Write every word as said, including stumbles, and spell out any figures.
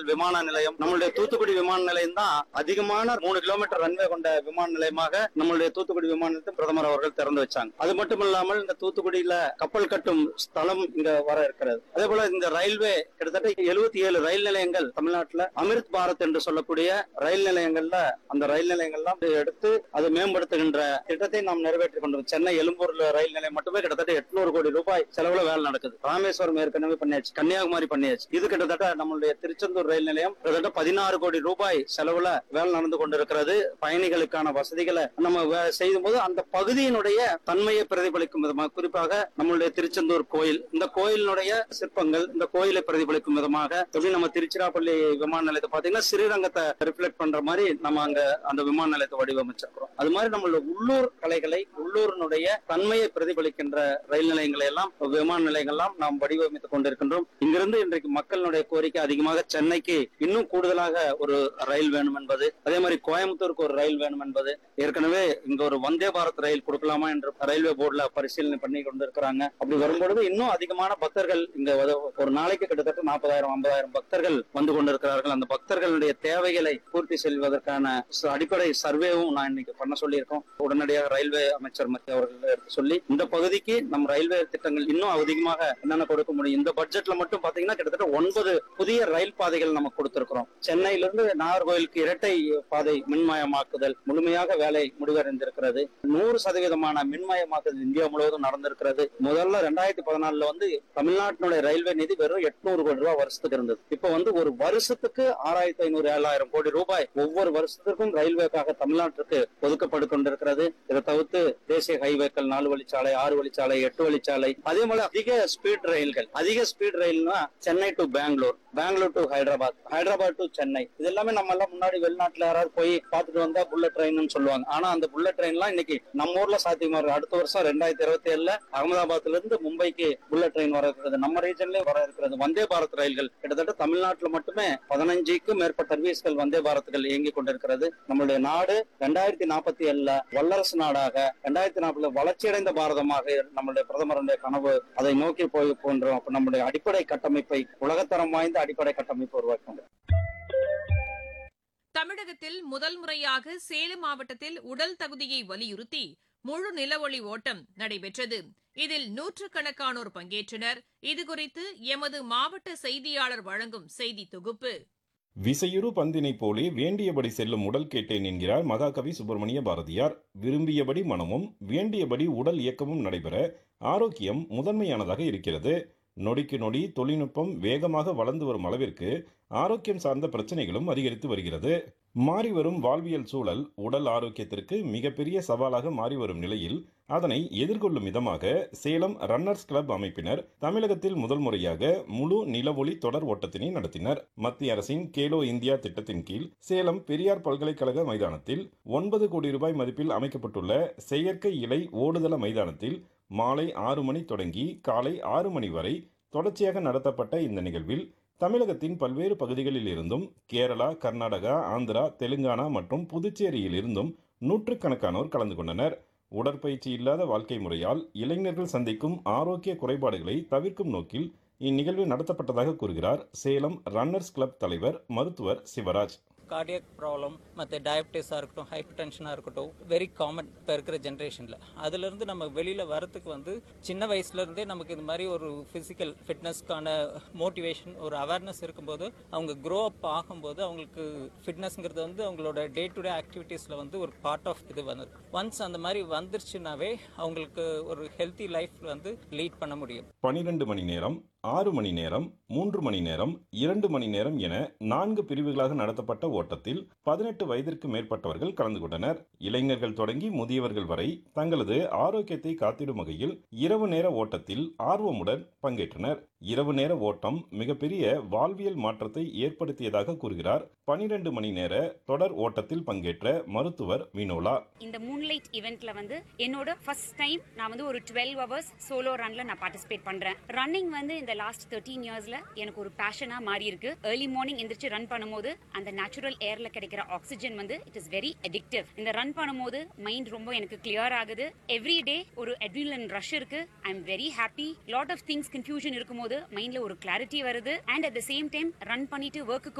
திட்டங்கள் விமான நிலையம், நம்மளுடைய தூத்துக்குடி விமான நிலையம் தான் அதிகமான மூணு கிலோமீட்டர் ரன்வே கொண்ட விமான நிலையமாக நம்மளுடைய தூத்துக்குடி விமான நிலையத்தை பிரதமர் அவர்கள் திறந்து வச்சாங்க. அது மட்டும் இல்லாமல் இந்த தூத்துக்குடியில கப்பல் கட்டும் ஸ்தலம் இங்க வர இருக்கிறது. அதே போல இந்த ரயில்வே கிட்டத்தட்ட எழுபத்தி ஏழு ரயில் நிலையங்கள் தமிழ்நாட்டில் அமிர்த் பாரத் என்று சொல்லக்கூடிய ரயில் நிலையங்கள்ல அந்த ரயில் நிலையங்கள்லாம் எடுத்து அதை மேம்படுத்துகின்ற திட்டத்தை நாம் நிறைவேற்றிக் கொண்டோம். சென்னை எழும்பூர் ரயில் நிலையம் மட்டுமே கிட்டத்தட்ட எட்நூறு கோடி ரூபாய் செலவுல வேலை நடக்குது. ராமேஸ்வரம் ஏற்கனவே பண்ணியாச்சு, கன்னியாகுமரி பண்ணியாச்சு. இது கிட்டத்தட்ட நம்மளுடைய திருச்செந்தூர் ரயில் நிலையம் கிட்டத்தட்ட பதினாறு கோடி ரூபாய் செலவுல வேலை நடந்து கொண்டிருக்கிறது. பயணிகளுக்கான வசதிகளை நம்ம செய்யும் போது அந்த பகுதியினுடைய தன்மையை பிரதிபலிக்கும் விதமாக, குறிப்பாக நம்மளுடைய திருச்செந்தூர் கோயில், இந்த கோயிலினுடைய சிற்பங்கள் இந்த கோயிலை பிரதிபலிக்கும் விதமாக எப்படி நம்ம திருச்சிராப்பள்ளி விமான நிலையத்தை பாத்தீங்கன்னா ஸ்ரீரங்கத்தை ரிஃப்ளெக்ட் பண்ற மாதிரி நம்ம அங்க அந்த விமான நிலையத்தை வடிவமைச்சிருக்கிறோம். அது மாதிரி நம்மளோட உள்ளூர் கலைகளை உள்ளூரினுடைய தன்மையை பிரதிபலிக்கின்ற ரயில் நிலையங்களை எல்லாம் விமான நிலையங்கள்லாம் நாம் வடிவமைத்துக் கொண்டிருக்கின்றோம். இங்கிருந்து இன்றைக்கு மக்களுடைய கோரிக்கை அதிகமாக சென்னைக்கு இன்னும் கூடுதலாக ஒரு ரயில் வேணும் என்பது, அதே மாதிரி கோயம்புத்தூருக்கு ஒரு ரயில் வேணும் என்பது, ஏற்கனவே இங்க ஒரு வந்தே பாரத் ரயில் கொடுக்கலாமா என்று ரயில்வே போர்டுல பரிசீலனை பண்ணி கொண்டிருக்கிறாங்க. அப்படி வரும்பொழுது இன்னும் அதிகமான பக்தர்கள் இங்க ஒரு நாளைக்கு கிட்டத்தட்ட நாற்பதாயிரம் ஐம்பதாயிரம் பக்தர்கள் வந்து கொண்டிருக்கிறார்கள். அந்த பக்தர்களுடைய தேவைகளை பூர்த்தி செய்வதற்கான அடிப்படை சர்வேவும் நான் இன்னைக்கு பண்ண சொல்லியிருக்கோம். உடனடியாக ரயில்வே அமைச்சர் மத்திய அவர்கள் சொல்லி இந்த பகுதிக்கு நம் ரயில்வே திட்டங்கள் இன்னும் அதிகமாக என்னென்ன கொடுக்க முடியும். இந்த பட்ஜெட்ல மட்டும் பாத்தீங்கன்னா கிட்டத்தட்ட ஒன்பது புதிய ரயில் பாதைகள் நம்ம கொடுத்திருக்கிறோம். சென்னையிலிருந்து நாகர்கோயிலுக்கு இரட்டை பாதை மின்மயமாக்குதல் முழுமையாக வேலை முடிவடைந்திருக்கிறது. நூறு சதவீதமான மின்மயமாக்குதல் இந்தியா முழுவதும் நடந்திருக்கிறது. முதல்ல ரெண்டாயிரத்தி பதினாலுல வந்து தமிழ்நாட்டினுடைய ரயில்வே நிதி வெறும் எட்நூறு கோடி ரூபாய் வருஷத்துக்கு இருந்தது. இப்ப வந்து ஒரு வருஷத்துக்கு ஆறாயிரத்தி ஐநூறு ஏழாயிரம் கோடி ரூபாய் ஒவ்வொரு வருஷத்துக்கும் ரயில்வேக்காக தமிழ்நாட்டுக்கு ஒதுக்கப்பட்டு கொண்டிருக்கிறது. இதை தவிர்த்து தேசிய ஹைவேக்கள், நாலு வழிச்சாலை, ஆறு வழிச்சாலை, எட்டு வழிச்சாலை, அதே போல அதிக ஸ்பீட் ரயில்கள். அதிக speed ரயில்னா Chennai to Bangalore, Bangalore to Hyderabad, Hyderabad to Chennai. இது எல்லாமே நம்ம எல்லாம் முன்னாடி வெளிநாட்டுல யாராவது போய் பார்த்துட்டு வந்தா புல்லட் ட்ரெயின் சொல்லுவாங்க. ஆனா அந்த புல்லட் ட்ரெயின் எல்லாம் இன்னைக்கு நம்ம ஊர்ல சாத்தியமா இருக்கு. அடுத்த வருஷம் ரெண்டாயிரத்தி இருபத்தி ஏழுல அகமதாபாத்ல இருந்து மும்பைக்கு புல்லட் ட்ரெயின் வர இருக்கிறது. நம்ம ரீஜன்லயே வர இருக்கிறது. வந்தே பாரத் ரயில்கள் கிட்டத்தட்ட தமிழ்நாட்டுல மட்டுமே பதினஞ்சுக்கும் மேற்பட்ட சர்வீஸ்கள் வந்தே பாரத்கள் இயங்கிக் கொண்டிருக்கிறது. நம்மளுடைய நாடு ரெண்டாயிரத்தி நாற்பத்தி ஏழுல வல்லரசு நாடாக, ரெண்டாயிரத்தி நாற்பதுல வளர்ச்சியடைந்த பாரதமாக நம்மளுடைய பிரதமருடைய கனவு, அதை நோக்கி போய் போன்றோம். அப்ப நம்முடைய அடிப்படை கட்டமைப்பை, உலகத்தரம் வாய்ந்த அடிப்படை கட்டமைப்பு உருவாக்க. தமிழகத்தில் முதல் முறையாக சேலம் மாவட்டத்தில் உடல் தகுதியை வலியுறுத்தி முழு நிலவொளி ஓட்டம் நடைபெற்றது. இதில் நூற்றுக்கணக்கானோர் பங்கேற்றனர். இதுகுறித்து எமது மாவட்ட செய்தியாளர் வழங்கும் செய்தி தொகுப்பு. விசையுறு பந்தினை போலே வேண்டியபடி செல்லும் உடல் கேட்டேன் என்கிறார் மகாகவி சுப்பிரமணிய பாரதியார். விரும்பியபடி மனமும் வேண்டியபடி உடல் இயக்கமும் நடைபெற ஆரோக்கியம் முதன்மையானதாக இருக்கிறது. நொடிக்கு நொடி தொழில்நுட்பம் வேகமாக வளர்ந்து வரும் அளவிற்கு ஆரோக்கியம் சார்ந்த பிரச்சனைகளும் அதிகரித்து வருகிறது. மாறிவரும் வாழ்வியல் சூழல் உடல் ஆரோக்கியத்திற்கு மிகப்பெரிய சவாலாக மாறி வரும் நிலையில் அதனை எதிர்கொள்ளும் விதமாக சேலம் ரன்னர்ஸ் கிளப் அமைப்பினர் தமிழகத்தில் முதல் முறையாக முழு நிலவொளி தொடர் ஓட்டத்தினை நடத்தினர். மத்திய அரசின் கேலோ இந்தியா திட்டத்தின் கீழ் சேலம் பெரியார் பல்கலைக்கழக மைதானத்தில் ஒன்பது கோடி ரூபாய் மதிப்பில் அமைக்கப்பட்டுள்ள செயற்கை இலை ஓடுதள மைதானத்தில் மாலை ஆறு மணி தொடங்கி காலை ஆறு மணி வரை தொடர்ச்சியாக நடத்தப்பட்ட இந்த நிகழ்வில் தமிழகத்தின் பல்வேறு பகுதிகளில் இருந்தும் கேரளா, கர்நாடகா, ஆந்திரா, தெலுங்கானா மற்றும் புதுச்சேரியில் இருந்தும் நூற்றுக்கணக்கானோர் கலந்து கொண்டனர். உடற்பயிற்சி இல்லாத வாழ்க்கை முறையால் இளைஞர்கள் சந்திக்கும் ஆரோக்கிய குறைபாடுகளை தவிர்க்கும் நோக்கில் இந்நிகழ்வு நடத்தப்பட்டதாக கூறுகிறார் சேலம் ரன்னர்ஸ் கிளப் தலைவர் மருத்துவர் சிவராஜ். கார்டியக் ப்ராப்ளம், மற்ற டயபிட்டிஸாக இருக்கட்டும், ஹைப்பர் டென்ஷனாக இருக்கட்டும், வெரி காமன் இப்போ இருக்கிற ஜென்ரேஷனில். அதுலேருந்து நம்ம வெளியில் வரத்துக்கு வந்து சின்ன வயசுலேருந்தே நமக்கு இந்த மாதிரி ஒரு ஃபிசிக்கல் ஃபிட்னஸ்க்கான மோட்டிவேஷன், ஒரு அவேர்னஸ் இருக்கும்போது அவங்க க்ரோ அப் ஆகும்போது அவங்களுக்கு ஃபிட்னஸ்ங்கிறது வந்து அவங்களோட டே டு டே ஆக்டிவிட்டீஸில் வந்து ஒரு பார்ட் ஆஃப் இது வந்து ஒன்ஸ் அந்த மாதிரி வந்துருச்சுனாவே அவங்களுக்கு ஒரு ஹெல்த்தி லைஃப் வந்து லீட் பண்ண முடியும். பனிரெண்டு மணி நேரம், ஆறு மணி நேரம், மூன்று மணி நேரம், இரண்டு மணி நேரம் என நான்கு பிரிவுகளாக நடத்தப்பட்ட ஓட்டத்தில் பதினெட்டு வயதிற்கு மேற்பட்டவர்கள் கலந்து கொண்டனர். இளைஞர்கள் தொடங்கி முதியவர்கள் வரை தங்களது ஆரோக்கியத்தை காத்திடும் வகையில் இரவு நேர ஓட்டத்தில் ஆர்வமுடன் பங்கேற்றனர். இரவு நேர ஓட்டம் மிகப்பெரிய வாழ்வியல் மாற்றத்தை ஏற்படுத்தியதாக கூறுகிறார் பனிரெண்டு மணி நேர தொடர் ஓட்டத்தில் பங்கேற்ற மருத்துவர் வினோலா. இந்த மூன்லைட் ஈவென்ட்ல வந்து என்னோட ஃபர்ஸ்ட் டைம் நான் வந்து ஒரு டுவெல் ஹவர்ஸ் சோலோ ரன்ல நான் பார்ட்டிசிபேட் பண்றேன். ரன்னிங் வந்து இந்த லாஸ்ட் தேர்ட்டீன் இயர்ஸ்ல எனக்கு ஒரு பேஷனா மாறி இருக்கு. ஏர்லி மார்னிங் எந்திரிச்சு ரன் பண்ணும்போது அந்த நேச்சுரல் ஏர்ல கிடைக்கிற ஆக்சிஜன் வந்து இட் இஸ் வெரி அடிக்டிவ். இந்த ரன் பண்ணும்போது மைண்ட் ரொம்ப எனக்கு கிளியர் ஆகுது. எவ்ரி டே ஒரு அட்ரினலின் ரஷ் இருக்கு. I am very happy. Lot of things confusion இருக்கும்போது மைண்ட்ல ஒரு கிளாரிட்டி வருது. And at the same time run பண்ணிட்டு ஒர்க்குக்கு